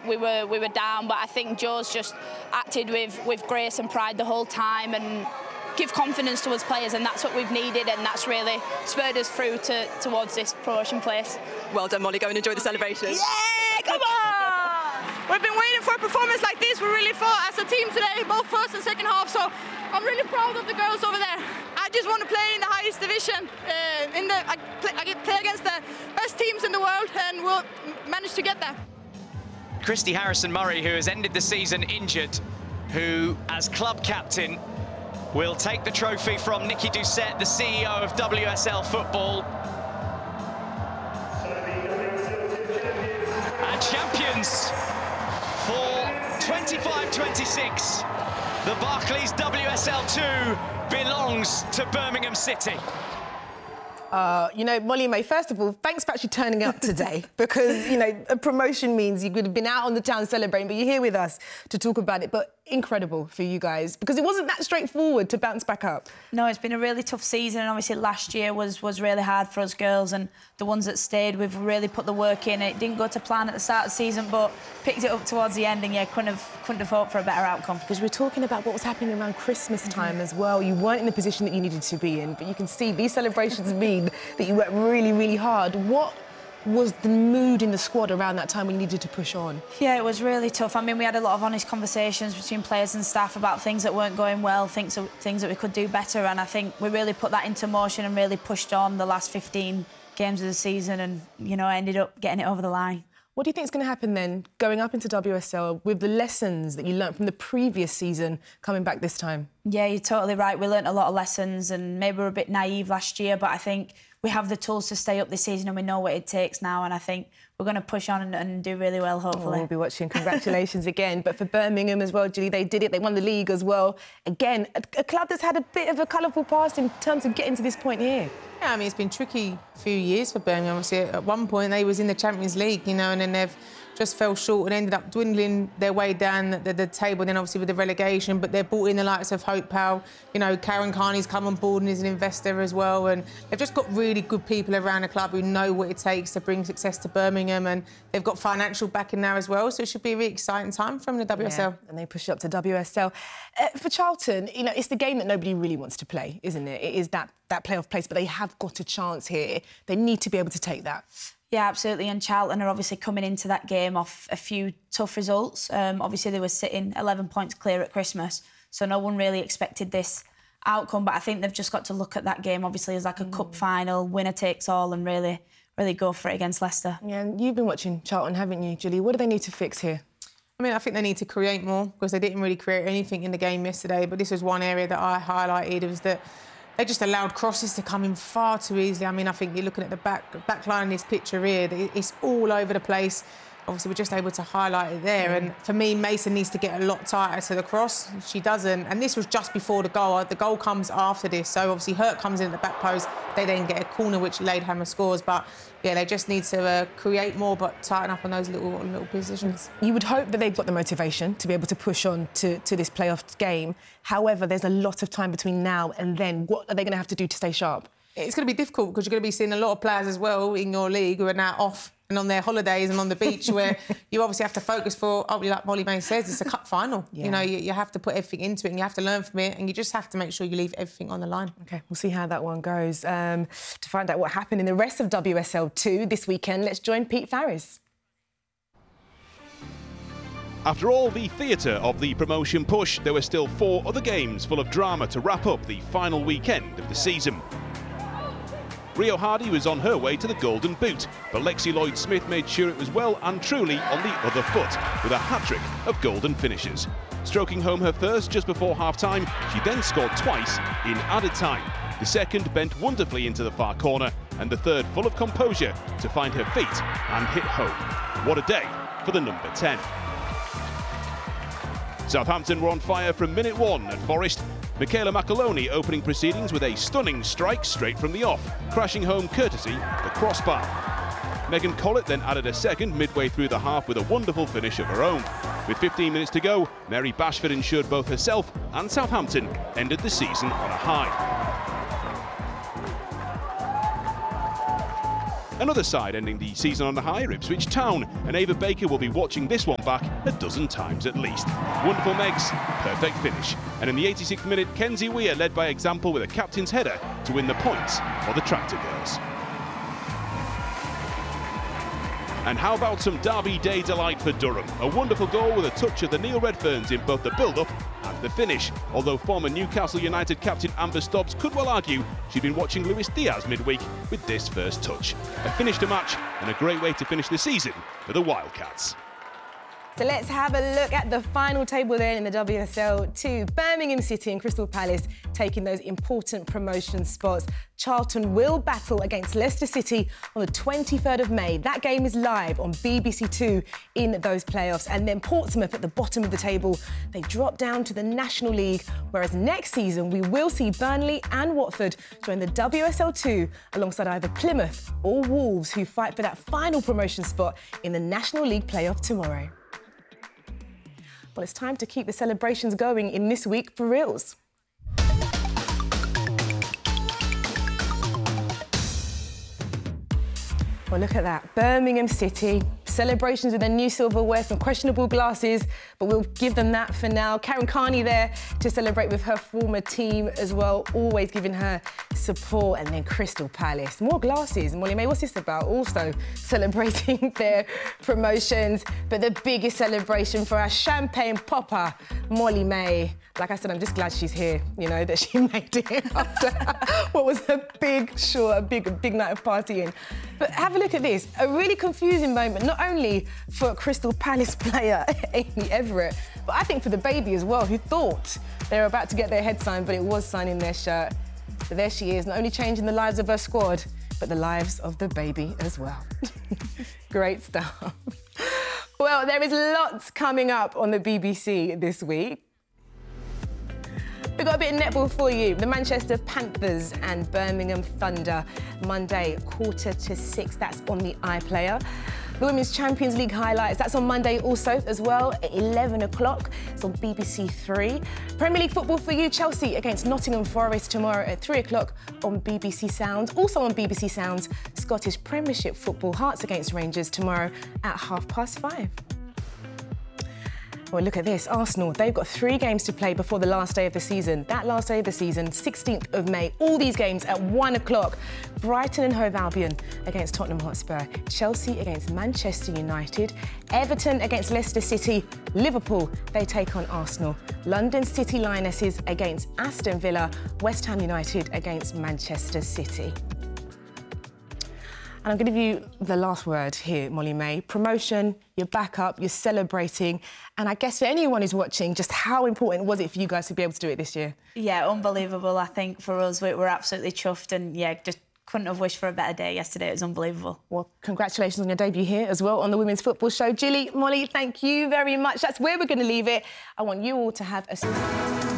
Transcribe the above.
we were down, but I think Joe's just acted with grace and pride the whole time and give confidence to us players, and that's what we've needed, and that's really spurred us through towards this promotion place. Well done, Molly. Go and enjoy the celebration. Yeah, come on! We've been waiting for a performance like this. We really fought as a team today, both first and second half, so I'm really proud of the girls over there. I just want to play in the highest division. I play against the best teams in the world, and we'll manage to get there. Christy Harrison-Murray, who has ended the season injured, who, as club captain, will take the trophy from Nikki Doucette, the CEO of WSL Football. And champions for 25-26, the Barclays WSL 2 belongs to Birmingham City. You know, Molly-Mae, first of all, thanks for actually turning up today because, you know, a promotion means you could have been out on the town celebrating, but you're here with us to talk about it. But incredible for you guys because it wasn't that straightforward to bounce back up. No, it's been a really tough season, and obviously last year was really hard for us girls, and the ones that stayed, we've really put the work in. It didn't go to plan at the start of the season, but picked it up towards the end, and yeah, couldn't have hoped for a better outcome. Because we're talking about what was happening around Christmas time as well. You weren't in the position that you needed to be in, but you can see these celebrations mean that you worked really, really hard. What was the mood in the squad around that time when you needed to push on? Yeah, it was really tough. I mean, we had a lot of honest conversations between players and staff about things that weren't going well, things that we could do better, and I think we really put that into motion and really pushed on the last 15 games of the season and, you know, ended up getting it over the line. What do you think is going to happen then, going up into WSL, with the lessons that you learnt from the previous season coming back this time? Yeah, you're totally right. We learnt a lot of lessons and maybe we were a bit naive last year, but I think we have the tools to stay up this season and we know what it takes now, and I think we're going to push on and do really well, hopefully. Oh, we'll be watching. Congratulations again. But for Birmingham as well, Julie, they did it. They won the league as well. Again, a club that's had a bit of a colourful past in terms of getting to this point here. Yeah, I mean, it's been tricky few years for Birmingham. Obviously, at one point, they was in the Champions League, you know, and then they've just fell short and ended up dwindling their way down the table, then obviously with the relegation, but they've brought in the likes of Hope Powell. You know, Karen Carney's come on board and is an investor as well, and they've just got really good people around the club who know what it takes to bring success to Birmingham, and they've got financial backing now as well, so it should be a really exciting time from the WSL. Yeah, and they push up to WSL. For Charlton, you know, it's the game that nobody really wants to play, isn't it? It is that playoff place, but they have got a chance here. They need to be able to take that. Yeah, absolutely, and Charlton are obviously coming into that game off a few tough results. Obviously, they were sitting 11 points clear at Christmas, so no one really expected this outcome, but I think they've just got to look at that game, obviously, as like a cup final, winner takes all, and really go for it against Leicester. Yeah, and you've been watching Charlton, haven't you, Julie? What do they need to fix here? I mean, I think they need to create more because they didn't really create anything in the game yesterday, but this was one area that I highlighted, was that they just allowed crosses to come in far too easily. I mean, I think you're looking at the back line in this picture here, it's all over the place. Obviously, we're just able to highlight it there. And for me, Mason needs to get a lot tighter to the cross. She doesn't. And this was just before the goal. The goal comes after this. So, obviously, Hurt comes in at the back post. They then get a corner, which Ladehammer scores. But, yeah, they just need to create more but tighten up on those little positions. You would hope that they've got the motivation to be able to push on to this playoff game. However, there's a lot of time between now and then. What are they going to have to do to stay sharp? It's going to be difficult because you're going to be seeing a lot of players as well in your league who are now off and on their holidays and on the beach, where you obviously have to focus for, like Molly-Mae says, it's a cup final. Yeah. You know, you have to put everything into it and you have to learn from it, and you just have to make sure you leave everything on the line. OK, we'll see how that one goes. To find out what happened in the rest of WSL 2 this weekend, let's join Pete Farris. After all the theatre of the promotion push, there were still 4 other games full of drama to wrap up the final weekend of the season. Rio Hardy was on her way to the Golden Boot, but Lexi Lloyd-Smith made sure it was well and truly on the other foot, with a hat-trick of golden finishes. Stroking home her first just before half-time, she then scored twice in added time. The second bent wonderfully into the far corner, and the third full of composure to find her feet and hit home. What a day for the number 10. Southampton were on fire from minute 1 at Forest. Michaela McAloney opening proceedings with a stunning strike straight from the off, crashing home courtesy the crossbar. Megan Collett then added a second midway through the half with a wonderful finish of her own. With 15 minutes to go, Mary Bashford ensured both herself and Southampton ended the season on a high. Another side ending the season on a high, Ipswich Town, and Ava Baker will be watching this one back a dozen times at least. Wonderful Megs, perfect finish. And in the 86th minute, Kenzie Weir led by example with a captain's header to win the points for the Tractor Girls. And how about some Derby Day delight for Durham? A wonderful goal with a touch of the Neil Redferns in both the build-up and the finish. Although former Newcastle United captain Amber Stobbs could well argue she'd been watching Luis Diaz midweek with this first touch. A finish to match and a great way to finish the season for the Wildcats. So let's have a look at the final table then in the WSL2. Birmingham City and Crystal Palace taking those important promotion spots. Charlton will battle against Leicester City on the 23rd of May. That game is live on BBC Two in those playoffs. And then Portsmouth at the bottom of the table. They drop down to the National League, whereas next season we will see Burnley and Watford join the WSL2 alongside either Plymouth or Wolves, who fight for that final promotion spot in the National League playoff tomorrow. Well, it's time to keep the celebrations going in this week for reals. Well, look at that. Birmingham City. Celebrations with their new silverware, some questionable glasses, but we'll give them that for now. Karen Carney there to celebrate with her former team as well, always giving her support. And then Crystal Palace. More glasses. Molly-Mae, what's this about? Also celebrating their promotions. But the biggest celebration for our champagne popper, Molly-Mae. Like I said, I'm just glad she's here, you know, that she made it after what was a big night of partying. But have a look at this, a really confusing moment, not only for Crystal Palace player Amy Everett, but I think for the baby as well, who thought they were about to get their head signed, but it was signing their shirt. But there she is, not only changing the lives of her squad, but the lives of the baby as well. Great stuff. Well, there is lots coming up on the BBC this week. We've got a bit of netball for you. The Manchester Panthers and Birmingham Thunder, Monday, 5:45. That's on the iPlayer. The Women's Champions League highlights, that's on Monday also as well, at 11 o'clock. It's on BBC Three. Premier League football for you, Chelsea against Nottingham Forest tomorrow at 3 o'clock on BBC Sounds. Also on BBC Sounds, Scottish Premiership football, Hearts against Rangers tomorrow at 5:30. Well, look at this. Arsenal, they've got 3 games to play before the last day of the season. That last day of the season, 16th of May. All these games at 1 o'clock. Brighton and Hove Albion against Tottenham Hotspur. Chelsea against Manchester United. Everton against Leicester City. Liverpool, they take on Arsenal. London City Lionesses against Aston Villa. West Ham United against Manchester City. And I'm going to give you the last word here, Molly-Mae. Promotion, you're back up, you're celebrating. And I guess for anyone who's watching, just how important was it for you guys to be able to do it this year? Yeah, unbelievable. I think for us, we're absolutely chuffed and, yeah, just couldn't have wished for a better day yesterday. It was unbelievable. Well, congratulations on your debut here as well on the Women's Football Show. Gilly, Molly, thank you very much. That's where we're going to leave it. I want you all to have a...